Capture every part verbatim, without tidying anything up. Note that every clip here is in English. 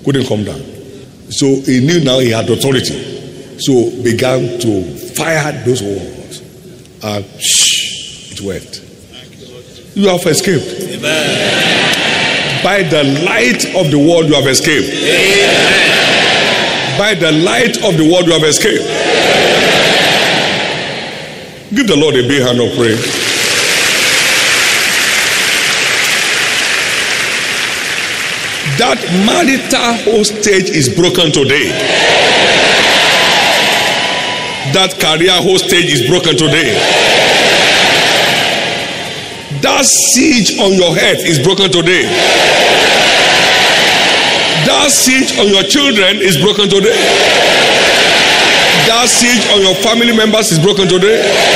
Couldn't come down. So he knew now he had authority. So began to fire those walls. And shh, it went. You have escaped. Amen. By the light of the word you have escaped. Amen. By the light of the word you have escaped. Amen. Give the Lord a big hand of praise. That marital hostage is broken today. That career hostage is broken today. That siege on your head is broken today. That siege on your children is broken today. That siege on your family members is broken today.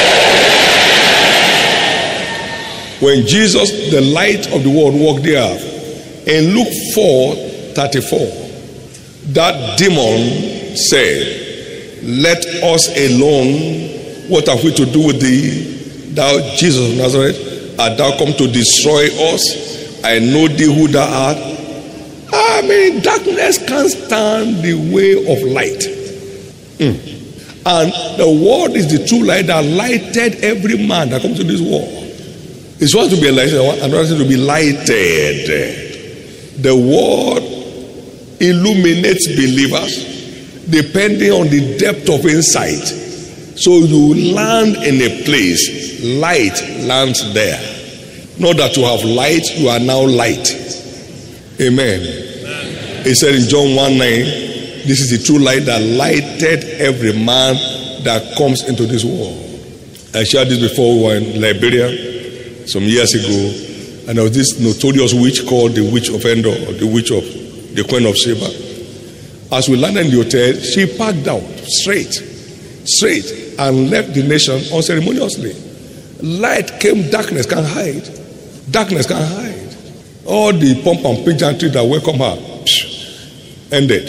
When Jesus, the light of the world, walked there, in Luke four thirty-four, that demon said, "Let us alone. What have we to do with thee, thou Jesus of Nazareth? Art thou come to destroy us? I know thee who thou art." I mean, darkness can't stand the way of light. Mm. And the word is the true light that lighted every man that comes to this world. It's supposed to be enlightened, another thing to be lighted. The word illuminates believers depending on the depth of insight. So you land in a place, light lands there. Not that you have light, you are now light. Amen. Amen. He said in John one nine, this is the true light that lighted every man that comes into this world. I shared this before. We were in Liberia some years ago. And there was this notorious witch called the Witch of Endor, or the Witch of the Queen of Sheba. As we landed in the hotel, she packed out straight, straight, and left the nation unceremoniously. Light came, darkness can't hide. Darkness can't hide. All the pomp and pageantry that welcome her, psh, ended.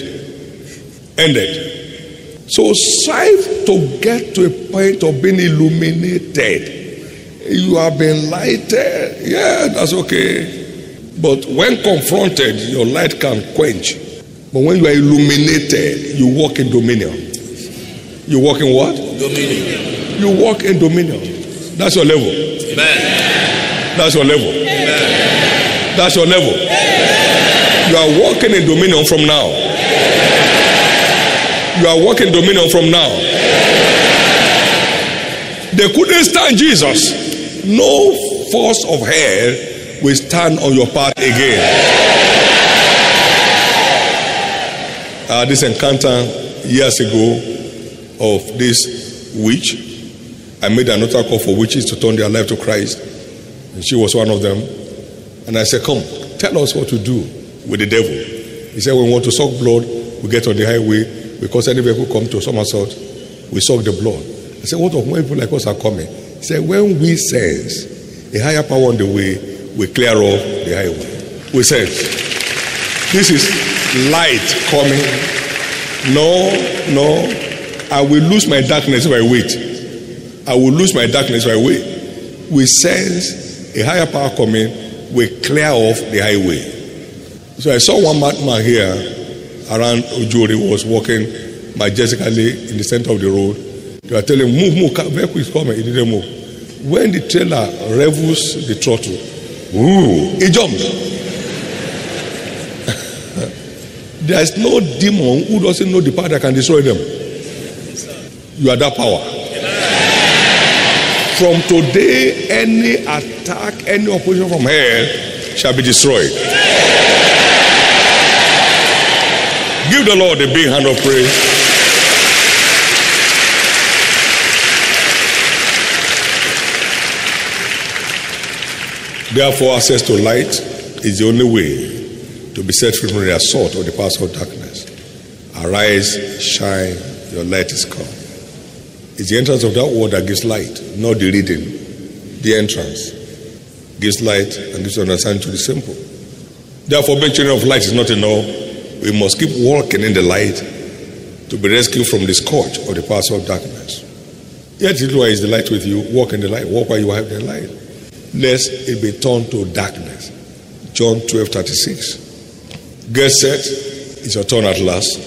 Ended. So strive to get to a point of being illuminated. You have been lighted. Yeah, that's okay. But when confronted, your light can quench. But when you are illuminated, you walk in dominion. You walk in what? Dominion. You walk in dominion. That's your level. Amen. That's your level. Amen. That's your level. Amen. You are walking in dominion from now. Amen. You are walking dominion from now. Amen. They couldn't stand Jesus. No force of hell will stand on your path again. Uh, this encounter years ago of this witch, I made an altar call for witches to turn their life to Christ. And she was one of them. And I said, come, tell us what to do with the devil. He said, when we want to suck blood, we get on the highway. Because any vehicle come to Somersault, we suck the blood. I said, what of when people like us are coming? He said, when we sense a higher power on the way, we clear off the highway. We said, this is light coming. No, no, I will lose my darkness if I wait. I will lose my darkness if I wait. We sense a higher power coming, we clear off the highway. So I saw one madman here around Ojori, was walking majestically in the center of the road. They were telling him, move, move, vehicle is coming. He didn't move. When the trailer revels the throttle, ooh, he jumped. There is no demon who doesn't know the power that can destroy them. You are that power. From today, any attack, any opposition from hell shall be destroyed. Give the Lord a big hand of praise. Therefore, access to light is the only way to be set free from the assault of the powers of darkness. Arise, shine, your light is come. It's the entrance of that word that gives light, not the reading. The entrance gives light and gives understanding to the simple. Therefore, being children of light is not enough. We must keep walking in the light to be rescued from the scourge of the powers of darkness. Yet, why is the light with you? Walk in the light. Walk while you have the light. Lest it be turned to darkness. John twelve thirty-six. Get set. It's your turn at last.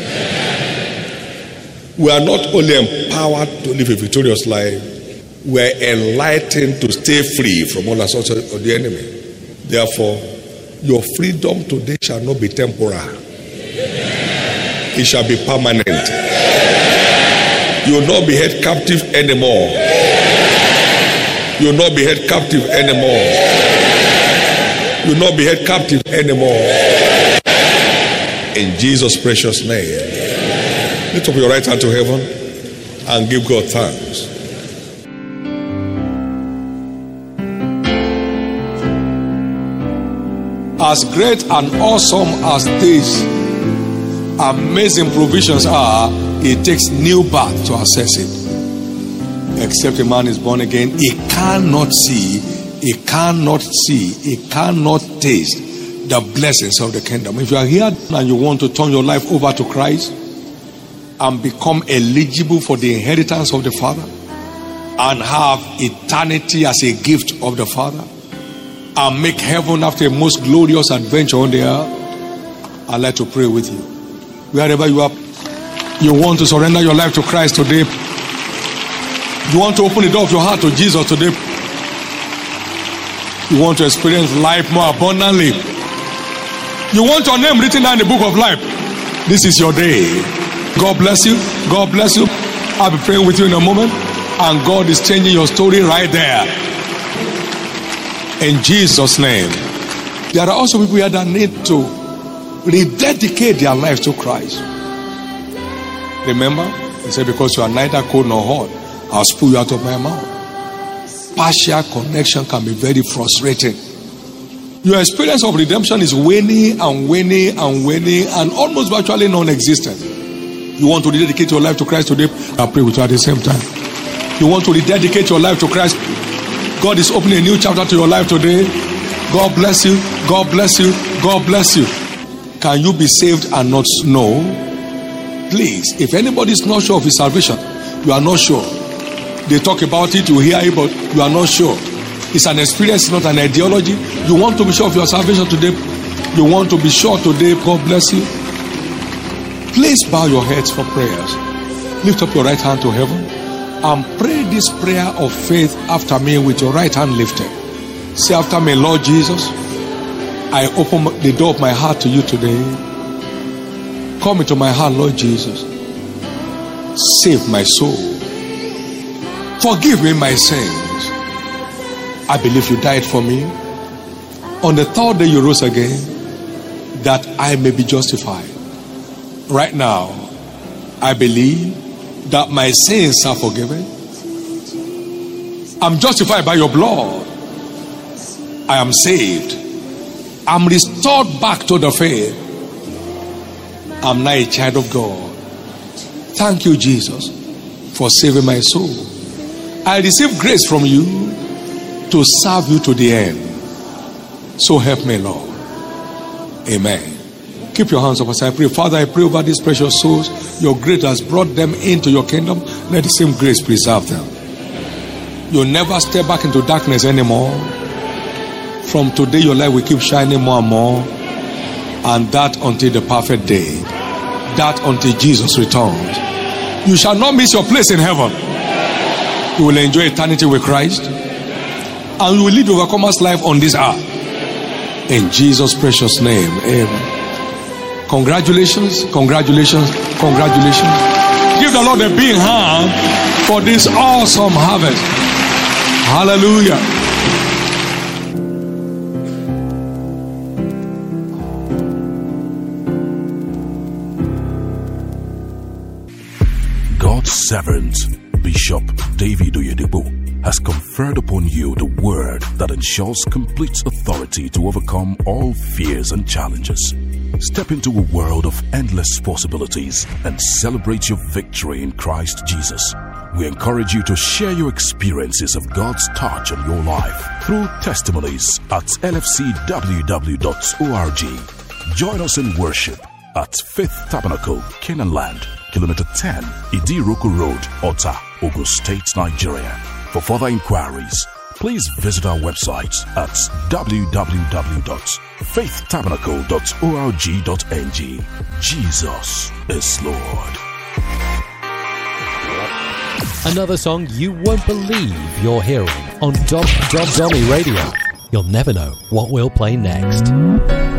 We are not only empowered to live a victorious life, we are enlightened to stay free from all assaults of the enemy. Therefore, your freedom today shall not be temporal. It shall be permanent. You will not be held captive anymore. You will not be held captive anymore. You will not be held captive anymore. In Jesus' precious name. Lift up your right hand to heaven and give God thanks. As great and awesome as these amazing provisions are, it takes new birth to access it. Except a man is born again, he cannot see, he cannot see, he cannot taste the blessings of the kingdom. If you are here and you want to turn your life over to Christ and become eligible for the inheritance of the Father and have eternity as a gift of the Father and make heaven after a most glorious adventure on the earth, I'd like to pray with you. Wherever you are, you want to surrender your life to Christ today. You want to open the door of your heart to Jesus today. You want to experience life more abundantly. You want your name written down in the book of life. This is your day. God bless you. God bless you. I'll be praying with you in a moment. And God is changing your story right there. In Jesus' name. There are also people here that need to rededicate their life to Christ. Remember, he said, because you are neither cold nor hot, I'll spew you out of my mouth. Partial connection can be very frustrating. Your experience of redemption is waning and waning and waning and almost virtually non-existent. You want to rededicate your life to Christ today? I'll pray with you at the same time. You want to rededicate your life to Christ? God is opening a new chapter to your life today. God bless you. God bless you. God bless you. Can you be saved and not know? Please, if anybody is not sure of his salvation, you are not sure. They talk about it, you hear it, but you are not sure. It's an experience, not an ideology. You want to be sure of your salvation today. You want to be sure today. God bless you. Please bow your heads for prayers. Lift up your right hand to heaven and pray this prayer of faith after me with your right hand lifted. Say after me, Lord Jesus, I open the door of my heart to you today. Come into my heart, Lord Jesus. Save my soul. Forgive me my sins. I believe you died for me. On the third day you rose again, that I may be justified. Right now, I believe that my sins are forgiven. I'm justified by your blood. I am saved. I'm restored back to the faith. I'm now a child of God. Thank you, Jesus, for saving my soul. I receive grace from you to serve you to the end. So help me, Lord. Amen. Keep your hands up as I pray. Father, I pray over these precious souls. Your grace has brought them into your kingdom. Let the same grace preserve them. You'll never step back into darkness anymore. From today, your light will keep shining more and more. And that until the perfect day. That until Jesus returns. You shall not miss your place in heaven. You will enjoy eternity with Christ. And you will lead overcomer's life on this earth. In Jesus' precious name. Amen. Congratulations, congratulations, congratulations. Give the Lord a big hand for this awesome harvest. Hallelujah. God's servant, Bishop David Oyedepo, has conferred upon you the word that ensures complete authority to overcome all fears and challenges. Step into a world of endless possibilities and celebrate your victory in Christ Jesus. We encourage you to share your experiences of God's touch on your life through testimonies at L F C W W dot org. Join us in worship at Faith Tabernacle, Canaan Land, Kilometer ten, Idiroko Road, Ota, Ogun State, Nigeria. For further inquiries, please visit our website at w w w dot faith tabernacle dot org dot n g. Jesus is Lord. Another song you won't believe you're hearing on Dom Dom Dommy Radio. You'll never know what we'll play next.